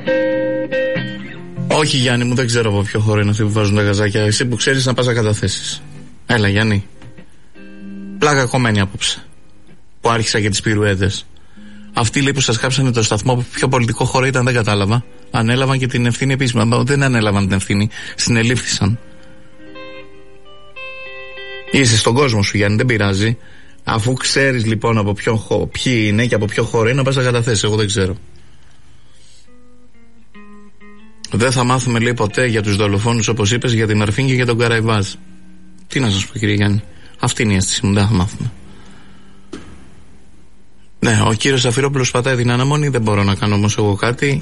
Όχι, Γιάννη μου, δεν ξέρω από ποιο χώρο είναι αυτοί που βάζουν τα γαζάκια. Εσύ που ξέρεις να πας να καταθέσεις. Έλα, Γιάννη. Πλάκα κομμένη απόψε. Που άρχισα και τις πυρουέτες. Αυτοί λέει που σας κάψανε το σταθμό, από ποιο πολιτικό χώρο ήταν, δεν κατάλαβα. Ανέλαβαν και την ευθύνη επίσημα. Δεν ανέλαβαν την ευθύνη. Συνελήφθησαν. Είσαι στον κόσμο σου, Γιάννη, δεν πειράζει. Αφού ξέρεις λοιπόν από ποιοι είναι και από ποιο χώρο είναι, να πας να καταθέσεις. Εγώ δεν ξέρω. Δεν θα μάθουμε, λέει, ποτέ για τους δολοφόνους, όπως είπες, για την Αρφήν και για τον Καραϊβάζ. Τι να σας πω, κύριε Γιάννη. Αυτή είναι η αίσθηση μου, δεν θα μάθουμε. Ναι, ο κύριος Ζαφυρόπουλος πατάει την αναμονή, δεν μπορώ να κάνω όμως εγώ κάτι.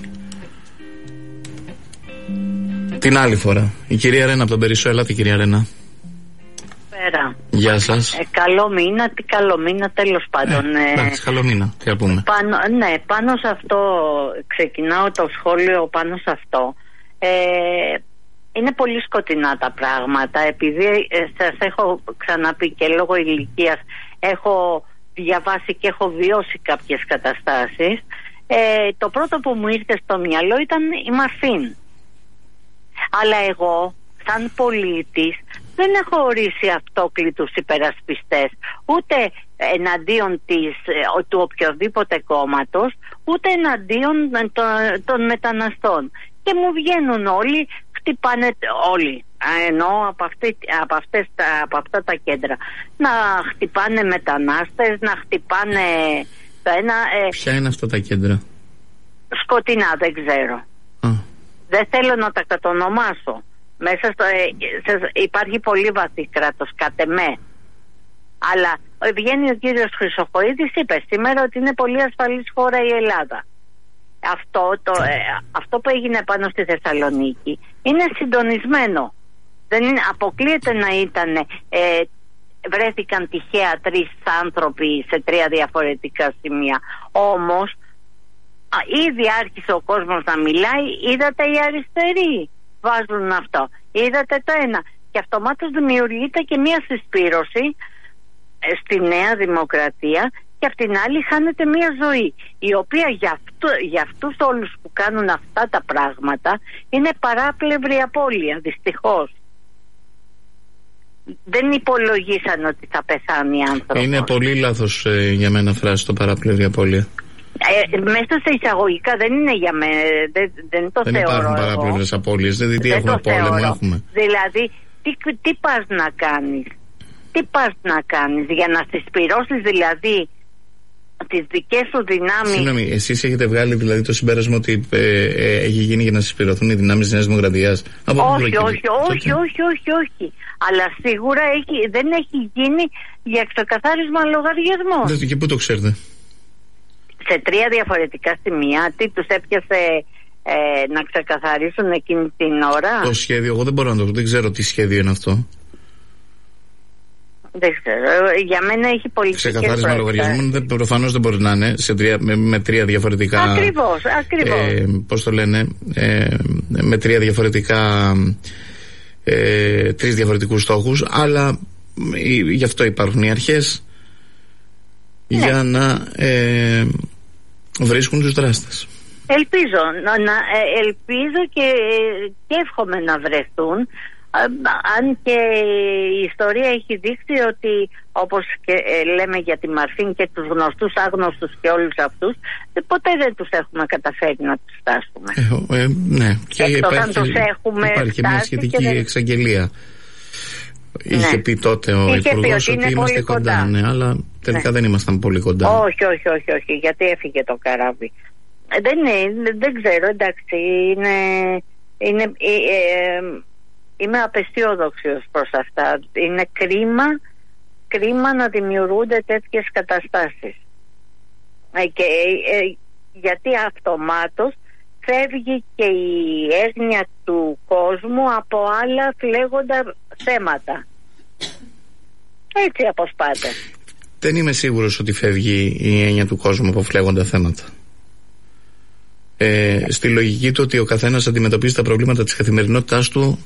Την άλλη φορά. Η κυρία Ρένα από τον Περισσό, ελάτε κυρία Ρένα. Πέρα. Γεια σας. Καλό μήνα, τι καλό μήνα, τέλος πάντων. Εντάξει, καλό μήνα, τι να πούμε. Πάνω σε αυτό, ξεκινάω το σχόλιο πάνω σε αυτό. Είναι πολύ σκοτεινά τα πράγματα, επειδή σας έχω ξαναπεί και λόγω ηλικίας έχω διαβάσει και έχω βιώσει κάποιες καταστάσεις. Το πρώτο που μου ήρθε στο μυαλό ήταν η Μαρφίν. Αλλά εγώ, σαν πολίτης, δεν έχω ορίσει αυτόκλητους υπερασπιστές, ούτε εναντίον του οποιοδήποτε κόμματος, ούτε εναντίον των μεταναστών. Και μου βγαίνουν όλοι, χτυπάνε όλοι, ενώ από αυτά τα κέντρα, να χτυπάνε μετανάστες, να χτυπάνε το ένα... Ποια είναι αυτά τα κέντρα? Σκοτεινά, δεν ξέρω. Δεν θέλω να τα κατονομάσω. Μέσα υπάρχει πολύ βαθύ κράτος, κατ' εμέ. Αλλά βγαίνει ο κύριος Χρυσοχοΐδης, είπε σήμερα ότι είναι πολύ ασφαλής χώρα η Ελλάδα. Αυτό που έγινε πάνω στη Θεσσαλονίκη είναι συντονισμένο. Δεν είναι, αποκλείεται να ήταν βρέθηκαν τυχαία 3 άνθρωποι σε 3 διαφορετικά σημεία. Όμως ήδη άρχισε ο κόσμος να μιλάει. Είδατε, οι αριστεροί βάζουν αυτό, είδατε το ένα, και αυτομάτως δημιουργείται και μια συσπήρωση στη Νέα Δημοκρατία, και απ' την άλλη χάνεται μια ζωή, η οποία για αυτούς όλους που κάνουν αυτά τα πράγματα είναι παράπλευρη απώλεια, δυστυχώς. Δεν υπολογίσαν ότι θα πεθάνει άνθρωπος. Είναι πολύ λάθος για μένα φράση το παράπλευρη απώλεια. Μέσα σε εισαγωγικά δεν είναι για μένα, δεν το θεωρώ. Δεν υπάρχουν παράπλευρες απώλειες, δηλαδή έχουμε πόλεμο, έχουμε. Δηλαδή τι πας να κάνεις, για να συσπυρώσεις δηλαδή τις δικές σου δυνάμεις? Συγγνώμη, εσείς έχετε βγάλει δηλαδή το συμπέρασμα ότι έχει γίνει για να συσπηρωθούν οι δυνάμεις της Νέας Δημοκρατίας? Όχι. Αλλά σίγουρα δεν έχει γίνει για ξεκαθάρισμα λογαριασμών. Και πού το ξέρετε? Σε 3 διαφορετικά σημεία. Τι τους έπιασε να ξεκαθαρίσουν εκείνη την ώρα? Το σχέδιο, εγώ δεν μπορώ να το, δεν ξέρω τι σχέδιο είναι αυτό. Δεν ξέρω. Για μένα έχει πολιτικές προέκταση. Ξεκαθάρισμα λογαριασμών προφανώς δεν μπορεί να είναι με 3 διαφορετικά. Ακριβώς. Πώς το λένε, με 3 διαφορετικά 3 διαφορετικούς στόχους, αλλά γι' αυτό υπάρχουν οι αρχές, για να βρίσκουν τους δράστες. Ελπίζω και εύχομαι να βρεθούν, αν και η ιστορία έχει δείξει ότι, όπως και λέμε για τη Μαρφίν και τους γνωστούς άγνωστους και όλους αυτούς, ποτέ δεν τους έχουμε καταφέρει να τους φτάσουμε. Ναι, και υπάρχει μια σχετική εξαγγελία. Είχε πει τότε ο Υπουργός ότι είμαστε κοντά, ναι, αλλά τελικά δεν ήμασταν πολύ κοντά. Όχι, γιατί έφυγε το καράβι. Δεν ξέρω, εντάξει, είμαι απεσιόδοξη προς αυτά. Είναι κρίμα να δημιουργούνται τέτοιες καταστάσεις. Γιατί αυτομάτως φεύγει και η έγνοια του κόσμου από άλλα φλέγοντα θέματα. Έτσι αποσπάται. Δεν είμαι σίγουρος ότι φεύγει η έννοια του κόσμου από φλέγοντα θέματα. Στη λογική του ότι ο καθένας αντιμετωπίζει τα προβλήματα της καθημερινότητάς του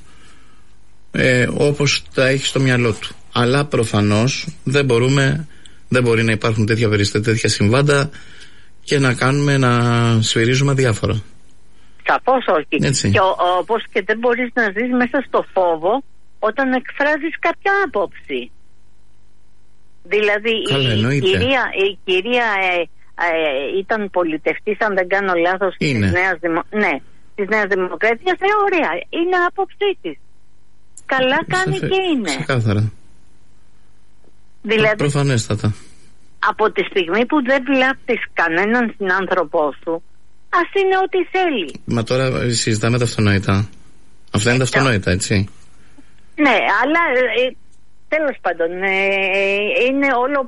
όπως τα έχει στο μυαλό του. Αλλά προφανώς δεν μπορεί να υπάρχουν τέτοια περιστατικά, τέτοια συμβάντα και να σφυρίζουμε διάφορα. Σαφώς όχι. Έτσι. Και όπως και δεν μπορείς να ζεις μέσα στο φόβο όταν εκφράζεις κάποια άποψη. Δηλαδή η κυρία ήταν πολιτευτής, αν δεν κάνω λάθος, της Νέας Δημοκρατίας. Ωραία, είναι άποψή της. Καλά κάνει και είναι. Ξεκάθαρα. Δηλαδή, προφανέστατα. Από τη στιγμή που δεν βλάπτεις κανέναν συνάνθρωπό σου, ας είναι ό,τι θέλει. Μα τώρα συζητάμε τα αυτονόητα. Αυτά είναι τα αυτονόητα, έτσι. Ναι, αλλά τέλος πάντων είναι όλο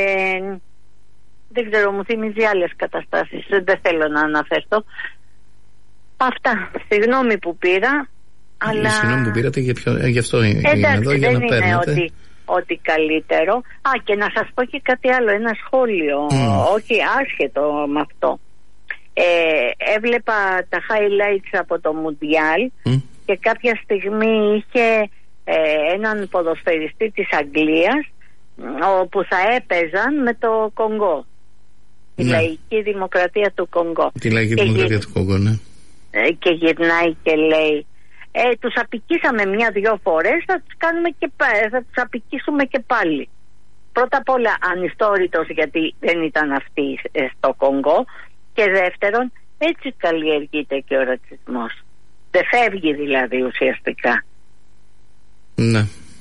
δεν ξέρω, μου θυμίζει άλλες καταστάσεις. Δεν θέλω να αναφερθώ. Αυτά. Συγγνώμη που πήρα, αλλά... Συγγνώμη που πήρατε, γι' αυτό είναι εδώ, για να παίρνετε. Δεν είναι ότι καλύτερο. Α, και να σας πω και κάτι άλλο, ένα σχόλιο, όχι άσχετο με αυτό. Έβλεπα τα highlights από το Μουντιάλ και κάποια στιγμή είχε έναν ποδοσφαιριστή της Αγγλίας όπου θα έπαιζαν με το Κονγκό, τη λαϊκή δημοκρατία του Κονγκό. Τη λαϊκή δημοκρατία του Κονγκό, ναι. Και γυρνάει και λέει τους απικήσαμε 1-2 φορές, θα τους απικήσουμε και πάλι. Πρώτα απ' όλα ανιστόρητος, γιατί δεν ήταν αυτοί στο Κονγκό, και δεύτερον έτσι καλλιεργείται και ο ρατσισμός. Δεν φεύγει δηλαδή ουσιαστικά. Ναι.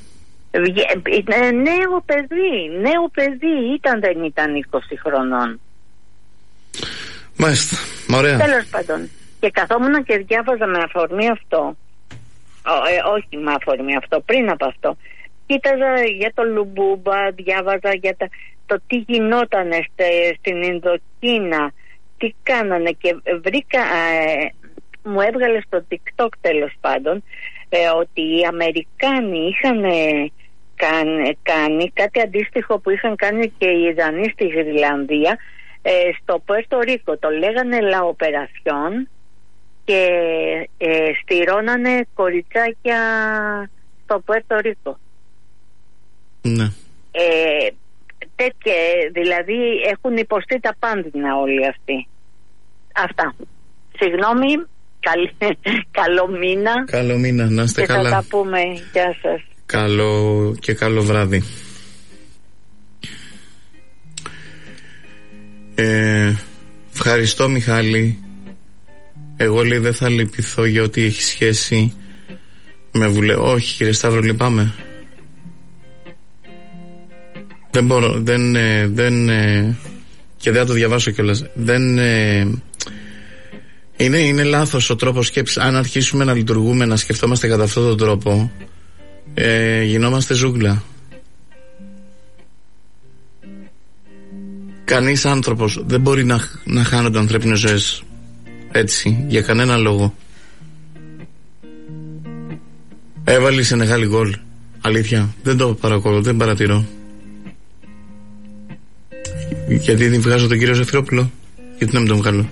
Νέο παιδί δεν ήταν 20 χρονών. Μάλιστα, ωραία. Τέλος πάντων, και καθόμουν και διάβαζα με αφορμή αυτό, όχι με αφορμή αυτό, πριν από αυτό, κοίταζα για το Λουμπούμπα, διάβαζα για το τι γινόταν στην Ινδοκίνα, τι κάνανε, και βρήκα, μου έβγαλε στο TikTok τέλος πάντων, ότι οι Αμερικάνοι είχαν κάνει κάτι αντίστοιχο που είχαν κάνει και οι Ιδανοί στη Γρυλανδία, στο Πουέρτο Ρίκο. Το λέγανε Λαοπερασιόν και στηρώνανε κοριτσάκια στο Πουέρτο Ρίκο. Ναι. Τέτοια, δηλαδή έχουν υποστεί τα πάντινα όλοι αυτοί. Αυτά. Συγγνώμη. Καλό μήνα. Καλό μήνα, να είστε καλά. Και θα τα πούμε. Γεια σας. Καλό βράδυ. Ευχαριστώ, Μιχάλη. Εγώ, λέει, δεν θα λυπηθώ για ό,τι έχει σχέση με όχι, κύριε Σταύρο, λυπάμαι. Δεν μπορώ, και δεν θα το διαβάσω κιόλας. Είναι λάθος ο τρόπος σκέψης. Αν αρχίσουμε να λειτουργούμε, να σκεφτόμαστε κατά αυτόν τον τρόπο, γινόμαστε ζούγκλα. Κανείς άνθρωπος δεν μπορεί να χάνονται ανθρώπινες ζωές έτσι, για κανένα λόγο. Έβαλε η Σενεγάλη γκολ. Αλήθεια, δεν το παρακολουθώ, δεν παρατηρώ. Γιατί δεν βγάζω τον κύριο Ζαφυρόπουλο? Γιατί να μην τον βγάλω?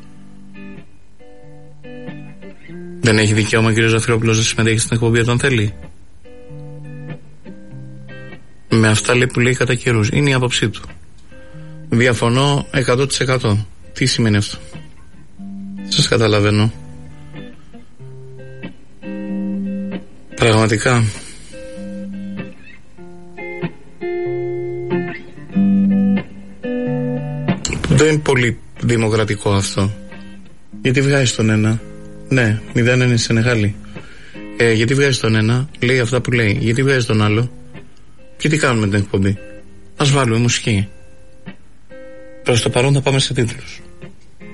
Δεν έχει δικαίωμα ο κύριος Ζαφυρόπουλος να συμμετέχει στην εκπομπή όταν θέλει? Με αυτά, λέει, που λέει κατά καιρούς. Είναι η άποψή του. Διαφωνώ 100%. Τι σημαίνει αυτό? Σας καταλαβαίνω. Πραγματικά. Δεν είναι πολύ δημοκρατικό αυτό. Γιατί βγάζει τον ένα? Ναι, 0 είναι Σενεγάλη. Γιατί βγάζει τον ένα? Λέει αυτά που λέει. Γιατί βγάζει τον άλλο? Και τι κάνουμε την εκπομπή? Ας βάλουμε μουσική. Προς το παρόν θα πάμε σε τίτλους.